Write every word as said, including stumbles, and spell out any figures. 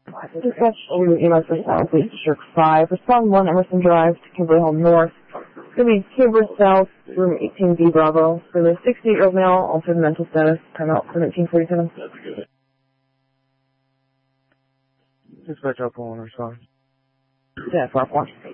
Dispatch to E M S South, Police District five. Respond one, Emerson Drive to Kimberly Hall North. It's going to be Kimber South, room eighteen B Bravo. For the sixty-eight-year-old male, altered mental status, time out for nineteen forty-seven. Dispatch up one, respond. Yeah, five one.